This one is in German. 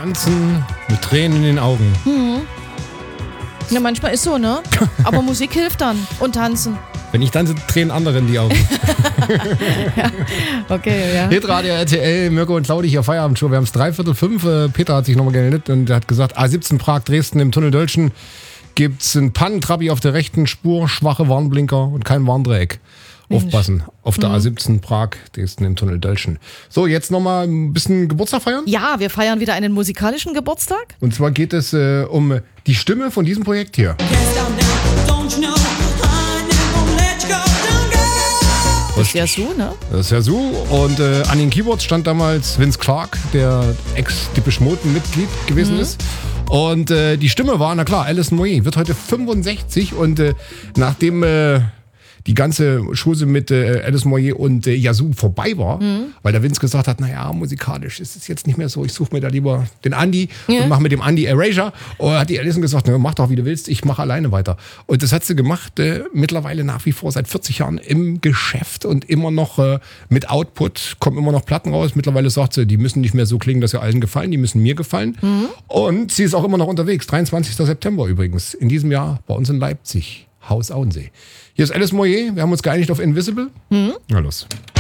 tanzen mit Tränen in den Augen. Ja, manchmal ist so, ne? Aber Musik hilft dann. Und tanzen. Wenn ich tanze, tränen andere in die Augen. Okay, ja. Hitradio RTL, Mirko und Claudi hier, Feierabendshow. Wir haben es 4:45. Peter hat sich nochmal gemeldet und hat gesagt, A17 Prag, Dresden im Tunnel Dölschen gibt es einen Pannentrabi auf der rechten Spur, schwache Warnblinker und kein Warndreieck. Aufpassen. Auf der A17 Prag, Dresden im Tunnel Dölschen. So, jetzt nochmal ein bisschen Geburtstag feiern. Ja, wir feiern wieder einen musikalischen Geburtstag. Und zwar geht es um die Stimme von diesem Projekt hier. Das ist Yazoo, ne? Das ist Yazoo. Und an den Keyboards stand damals Vince Clarke, der Ex-Depeche Mode-Mitglied gewesen ist. Und die Stimme war, na klar, Alison Moyet, wird heute 65 und nachdem die ganze Chose mit Alison Moyet und Yazoo vorbei war, weil der Vince gesagt hat, naja, musikalisch ist es jetzt nicht mehr so, ich suche mir da lieber den Andy und mache mit dem Andy Erasure. Und hat die Alison gesagt, na, mach doch wie du willst, ich mache alleine weiter. Und das hat sie gemacht, mittlerweile nach wie vor seit 40 Jahren im Geschäft und immer noch mit Output, kommen immer noch Platten raus. Mittlerweile sagt sie, die müssen nicht mehr so klingen, dass sie allen gefallen, die müssen mir gefallen. Und sie ist auch immer noch unterwegs, 23. September übrigens, in diesem Jahr bei uns in Leipzig, Haus Auensee. Hier ist Alison Moyet, wir haben uns geeinigt auf Invisible. Na los.